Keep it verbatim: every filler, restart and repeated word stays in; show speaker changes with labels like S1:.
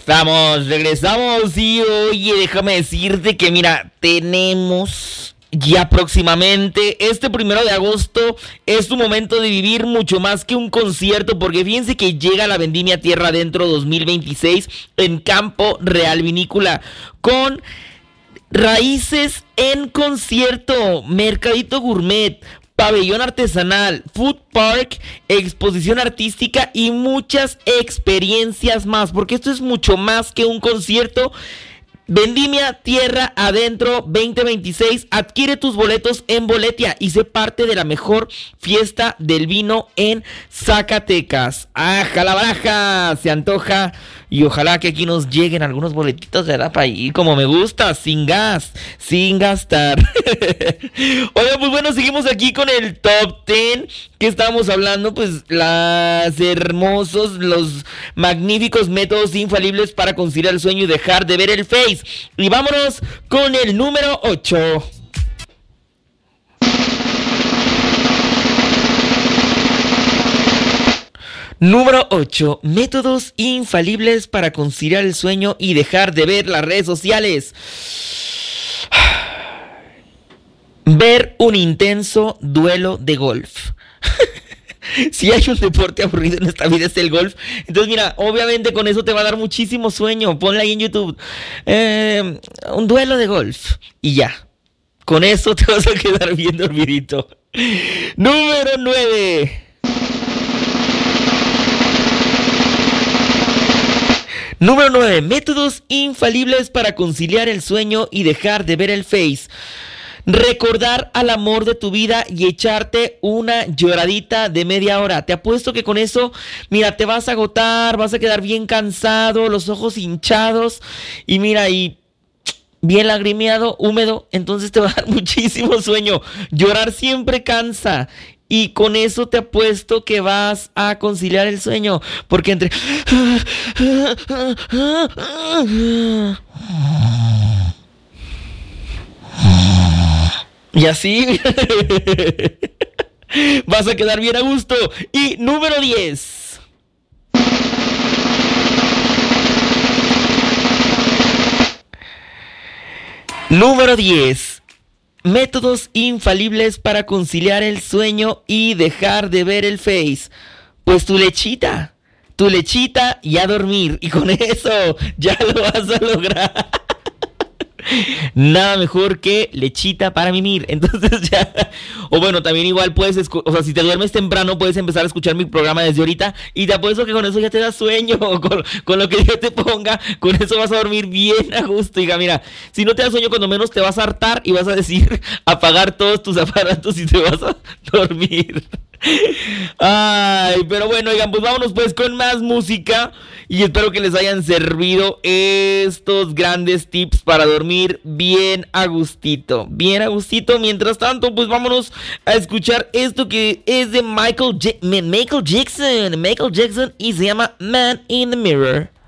S1: Vamos, regresamos y oye, déjame decirte que mira, tenemos ya próximamente, este primero de agosto, es tu momento de vivir mucho más que un concierto, porque fíjense que llega la Vendimia Tierra Adentro dos mil veintiséis en Campo Real Vinícola, con Raíces en concierto, Mercadito Gourmet, pabellón artesanal, food park, exposición artística y muchas experiencias más, porque esto es mucho más que un concierto. Vendimia Tierra Adentro veinte veintiséis, adquiere tus boletos en Boletia y sé parte de la mejor fiesta del vino en Zacatecas. ¡Aja la baraja! Se antoja y ojalá que aquí nos lleguen algunos boletitos, ¿verdad? Para ir como me gusta, sin gas, sin gastar. Oiga, pues bueno, seguimos aquí con el top diez que estábamos hablando, pues los hermosos, los magníficos métodos infalibles para conciliar el sueño y dejar de ver el Face. Y vámonos con el número ocho. Número ocho. Métodos infalibles para conciliar el sueño y dejar de ver las redes sociales. Ver un intenso duelo de golf. Si hay un deporte aburrido en esta vida es el golf. Entonces mira, obviamente con eso te va a dar muchísimo sueño. Ponle ahí en YouTube eh, un duelo de golf y ya, con eso te vas a quedar bien dormidito. Número nueve. Número nueve. Métodos infalibles para conciliar el sueño y dejar de ver el Face. Recordar al amor de tu vida y echarte una lloradita de media hora. Te apuesto que con eso, mira, te vas a agotar, vas a quedar bien cansado, los ojos hinchados y mira, y bien lagrimeado, húmedo, entonces te va a dar muchísimo sueño. Llorar siempre cansa. Y con eso te apuesto que vas a conciliar el sueño. Porque entre... y así vas a quedar bien a gusto. Y número diez. Número diez. Métodos infalibles para conciliar el sueño y dejar de ver el Face. Pues tu lechita. Tu lechita y a dormir. Y con eso ya lo vas a lograr. Nada mejor que lechita para mimir. Entonces ya. O bueno, también igual puedes escu- O sea, si te duermes temprano puedes empezar a escuchar mi programa desde ahorita. Y te apuesto que con eso ya te da sueño. Con, con lo que yo te ponga, con eso vas a dormir bien a gusto. Diga, mira, si no te da sueño, cuando menos te vas a hartar y vas a decir apagar todos tus aparatos y te vas a dormir. Ay, pero bueno, oigan, pues vámonos pues con más música. Y espero que les hayan servido estos grandes tips para dormir bien a gustito. Bien a gustito. Mientras tanto, pues vámonos a escuchar esto que es de Michael, Ja- Michael Jackson. Michael Jackson y se llama Man in the Mirror.